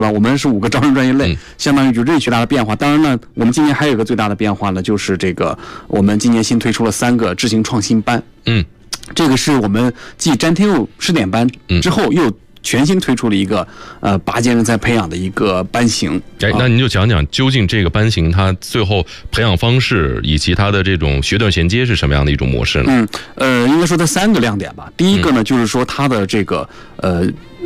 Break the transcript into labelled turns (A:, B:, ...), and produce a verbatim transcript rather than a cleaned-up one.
A: 是吧？我们是五个招生专业类，
B: 嗯、
A: 相当于就这巨大的变化。当然呢，我们今年还有一个最大的变化呢，就是这个我们今年新推出了三个智行创新班。
B: 嗯，
A: 这个是我们继詹天佑试点班之后又全新推出了一个呃拔尖人才培养的一个班型。
B: 哎，那您就讲讲究竟这个班型它最后培养方式以及它的这种学段衔接是什么样的一种模式呢？
A: 嗯，呃，应该说它三个亮点吧。第一个呢，就是说它的这个呃。